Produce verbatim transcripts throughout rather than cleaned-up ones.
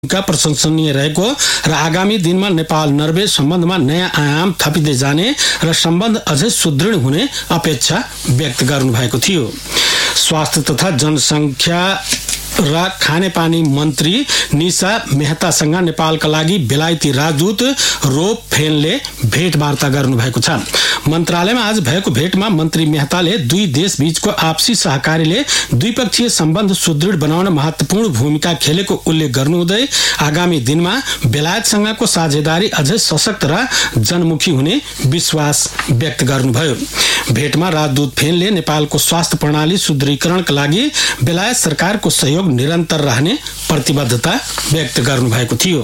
का प्रशंसनीय रहेको र आगामी दिनमा नेपाल नर्वे सम्बन्धमा नयाँ आयाम थपिँदै जाने र सम्बन्ध अझै सुदृढ हुने अपेक्षा व्यक्त गर्नुभएको थियो। स्वास्थ्य तथा जनसङ्ख्या र खानेपानी मन्त्री निशा मेहतासँग नेपालका लागि बेलायती राजदूत रोब फेनले भेटवार्ता गर्नुभएको छ। मन्त्रालयमा आज भएको भेटमा मन्त्री मेहताले दुई देश बीचको आपसी सहकारीले द्विपक्षीय सम्बन्ध सुदृढ बनाउन महत्वपूर्ण भूमिका खेलेको उल्लेख गर्नुहुँदै आगामी दिनमा बेलायतसँगको साझेदारी अझै सशक्त र जनमुखी हुने विश्वास व्यक्त गर्नुभयो। भेटमा राजदूत फेनले नेपालको स्वास्थ्य प्रणाली सुदृढीकरणका लागि बेलायत सरकारको सहयोग निरन्तर रहने प्रतिबद्धता व्यक्त गर्नुभएको थियो।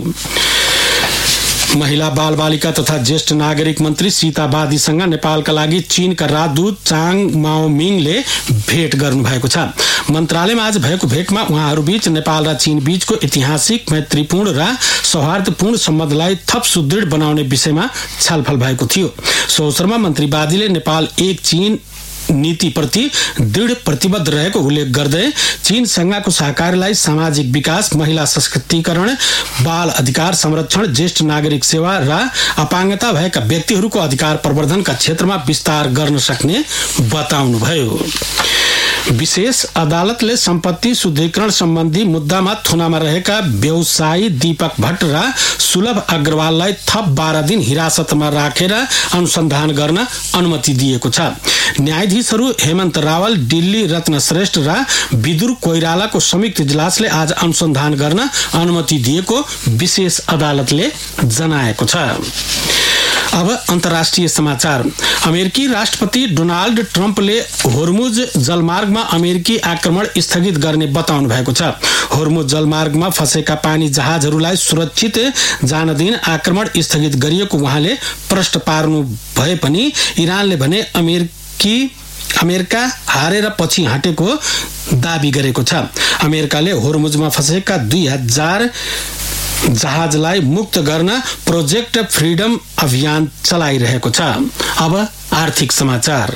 महिला बाल बालिका तथा ज्येष्ठ नागरिक मन्त्री सीता बादीसँग नेपालका लागि चीनका राजदूत चाङ माओमिङले भेट गर्नुभएको छ। मन्त्रालयमा आज भएको भेटमा उहाँहरूबीच नेपाल र चीन बीचको ऐतिहासिक मैत्रीपूर्ण र सौहार्दपूर्ण सम्बन्धलाई थप सुदृढ बनाउने विषयमा छलफल भएको थियो। सो अवसरमा मन्त्री बादीले नेपाल एक चीन नीतिप्रति दृढ प्रतिबद्ध रहेको उल्लेख गर्दै चीनसँगको सहकारीलाई सामाजिक विकास, महिला सशक्तिकरण, बाल अधिकार संरक्षण, ज्येष्ठ नागरिक सेवा र अपाङ्गता भएका व्यक्तिहरूको अधिकार प्रवर्धनका क्षेत्रमा विस्तार गर्न सक्ने बताउनुभयो। विशेष अदालतले सम्पत्ति शुद्धिकरण सम्बन्धी मुद्दामा थुनामा रहेका व्यवसायी दीपक भट्ट र सुलभ अग्रवाललाई थप बाह्र दिन हिरासतमा राखेर अनुसन्धान गर्न अनुमति दिएको छ। न्यायाधीशहरू हेमन्त रावल, दिल्ली रत्न श्रेष्ठ र विदुर कोइरालाको संयुक्त इजलासले आज अनुसन्धान गर्न अनुमति दिएको विशेष अदालतले जनाएको छ। अब अन्तर्राष्ट्रिय समाचार। अमेरिकी राष्ट्रपति डोनाल्ड ट्रम्पले होर्मुज जलमार्गमा अमेरिकी आक्रमण स्थगित गर्ने बताउनु भएको छ। होर्मुज जलमार्गमा फँसेका पानी जहाजहरूलाई सुरक्षित जान दिन आक्रमण स्थगित गरिएको उहाँले प्रश्न पार्नु भए पनि इरानले भने अमेरिकी अमेरिका हारेर पछि हटेको दाबी गरेको छ। अमेरिकाले होर्मुजमा फँसेका दुई हजार जहाजलाई मुक्त गर्न प्रोजेक्ट फ्रिडम अभियान चलाइरहेको छ। अब आर्थिक समाचार।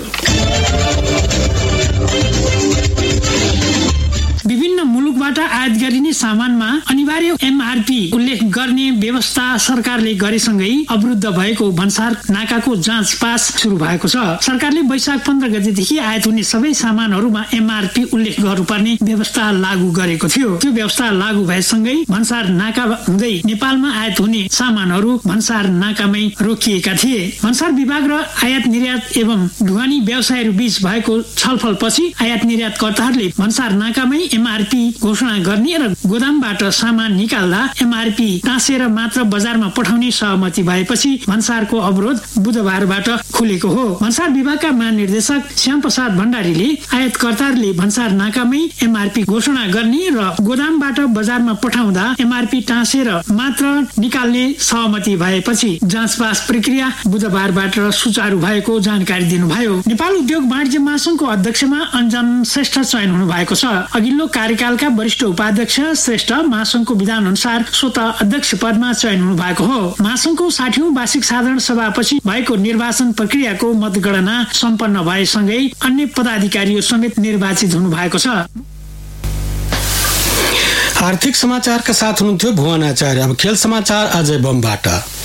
विभिन्न मुलुकबाट आयात गरिने सामानमा अनिवार्य एमआरपी उल्लेख गर्ने व्यवस्था सरकारले गरेसँगै अवरुद्ध भएको भन्सार नाकाको जाँच पास सुरु भएको छ। सरकारले वैशाख पन्ध्र गतेदेखि आयात हुने सबै सामानहरूमा एमआरपी उल्लेख गर्नुपर्ने व्यवस्था लागू गरेको थियो। त्यो व्यवस्था लागू भएसँगै भन्सार नाका हुँदै नेपालमा आयात हुने सामानहरू भन्सार नाकामै रोकिएका थिए। भन्सार विभाग र आयात निर्यात एवं ढुवानी व्यवसायहरू बीच भएको छलफलपछि आयात निर्यातकर्ताहरूले भन्सार नाकामै एमआरपी घोषणा गर्ने र गोदामबाट सामान निकाल्दा एमआरपी टाँसेर मात्र बजारमा पठाउने सहमति भएपछि भन्सारको अवरोध बुधबारबाट खुलेको हो। भन्सार विभागका महानिर्देशक श्याम प्रसाद भण्डारीले आयातकर्ताहरूले भन्सार नाकामै एमआरपी घोषणा गर्ने र गोदामबाट बजारमा पठाउँदा एमआरपी टाँसेर मात्र निकाल्ने सहमति भएपछि जाँच पास प्रक्रिया बुधबारबाट सुचारू भएको जानकारी दिनुभयो। नेपाल उद्योग वाणिज्य महासंघको अध्यक्षमा अञ्जन श्रेष्ठ चयन हुनु भएको छ। अघिल्लो कार्यकालका वरिष्ठ उपाध्यक्ष श्रेष्ठ महासंघको विधान अनुसार स्वत अध्यक्ष पदमा चयन हुनु भएको हो। महासंघको साठीऔं वार्षिक साधारण सभापछि भएको निर्वाचन प्रक्रियाको मतगणना सम्पन्न भएसँगै अन्य पदाधिकारीहरू समेत निर्वाचित हुनु भएको छ। आर्थिक समाचारका साथ हुनुहुन्थ्यो भुवन आचार्य। अब खेल समाचार अजय बमबाट।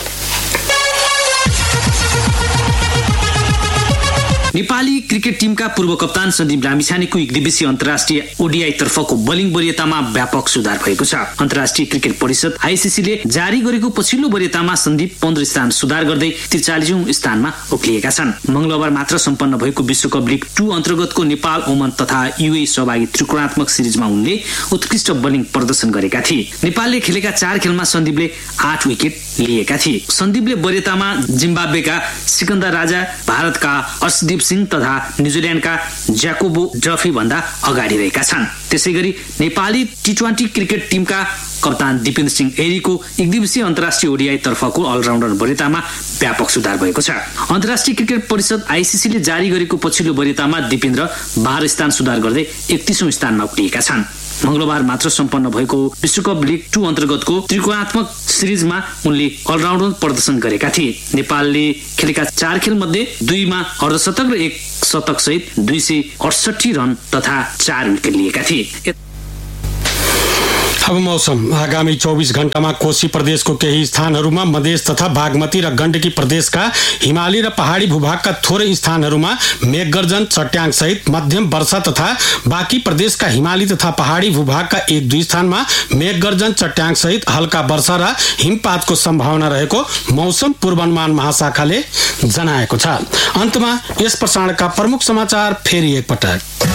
नेपाली क्रिकेट टिमका पूर्व कप्तान सन्दीप लामिछानेको एक दिवसीय अन्तर्राष्ट्रिय ओडिआई तर्फको बोलिङ वरियतामा व्यापक सुधार भएको छ। अन्तर्राष्ट्रिय क्रिकेट परिषद आइसिसीले जारी गरेको पछिल्लो वरियतामा सन्दीप पन्ध्र स्थान सुधार गर्दै त्रिचालिसौं स्थानमा उक्लिएका छन्। मंगलबार मात्र सम्पन्न भएको विश्वकप लिग टू अन्तर्गतको नेपाल, ओमान तथा युए सहभागी त्रिकोणात्मक सिरिजमा उनले उत्कृष्ट बोलिङ प्रदर्शन गरेका थिए। नेपालले खेलेका चार खेलमा सन्दीपले आठ विकेट लिएका थिए। सन्दीपले वरियतामा जिम्बाब्वेका सिकन्दर राजा, भारतका अर्शदीप सिंह तथा न्युजिल्यान्डका ज्याकोबो डफी भन्दा अगाडि रहेका छन्। त्यसैगरी नेपाली टी ट्वेन्टी क्रिकेट टिमका कप्तान दिपेन्द्र सिंह एरीको एक दिवसीय अन्तर्राष्ट्रिय ओडिआई तर्फको अलराउन्डर वरियतामा व्यापक सुधार भएको छ। अन्तर्राष्ट्रिय क्रिकेट परिषद आइसिसीले जारी गरेको पछिल्लो वरियतामा दिपेन्द्र बाह्र स्थान सुधार गर्दै एकतीसौं स्थानमा उक्लिएका छन्। मंगलबार मात्र सम्पन्न भएको विश्वकप लिग टू अन्तर्गतको त्रिकोणात्मक सिरिजमा उनले अलराउन्डर प्रदर्शन गरेका थिए। नेपालले खेलेका चार खेल मध्ये दुईमा अर्धशतक र एक शतक सहित दुई सय अडसठी रन तथा चार विकेट लिएका थिए। अब मौसम। आगामी चौबीस घण्टामा कोशी प्रदेशको केही स्थानहरूमा, मधेस तथा बागमती र गण्डकी प्रदेशका हिमाली र पहाडी भूभागका थोरै स्थानहरूमा मेघगर्जन चट्याङ सहित मध्यम वर्षा तथा बाँकी प्रदेशका हिमाली तथा पहाडी भूभागका एक दुई स्थानमा मेघगर्जन चट्याङ सहित हल्का वर्षा र हिमपातको सम्भावना रहेको मौसम पूर्वानुमान महाशाखाले जनाएको छ। अन्तमा यस प्रसारणका प्रमुख समाचार फेरि एकपटक।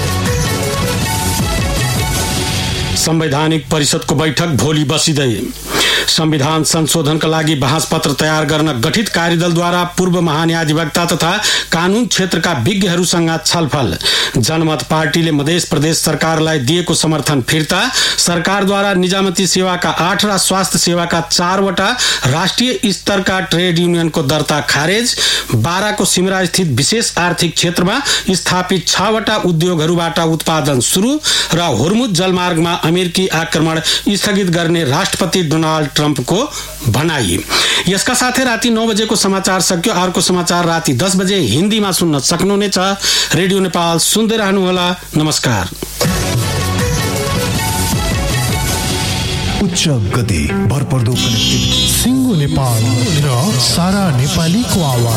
संवैधानिक परिषदको बैठक भोलि बसिँदै। संविधान संशोधनका लागि बहस पत्र तयार गर्न गठित कार्यदलद्वारा पूर्व महान्यायाधिवक्ता तथा कानून क्षेत्रका विज्ञहरूसँग छलफल। जनमत पार्टीले मधेस प्रदेश सरकारलाई दिएको समर्थन फिर्ता। सरकारद्वारा निजामती सेवाका आठ र स्वास्थ्य सेवाका चारवटा राष्ट्रिय स्तरका ट्रेड युनियनको दर्ता खारेज। बाराको सिमरा स्थित विशेष आर्थिक क्षेत्रमा स्थापित छवटा उद्योगहरूबाट उत्पादन सुरु र होर्मुज जलमार्गमा अमेरिकी आक्रमण स्थगित गर्ने राष्ट्रपति डोनाल्ड ट्रम्पको भनाई। यसका साथै राति नौ बजेको समाचार सक्यो। अर्को समाचार राति दस बजे हिन्दीमा सुन्न सक्नुहुनेछ। रेडियो नेपाल सुन्दै रहनुहोला। नमस्कार। उच्च गति भरपर्दो कनेक्टिभिटी सिङ्गो नेपाल र सारा नेपालीको आवाज।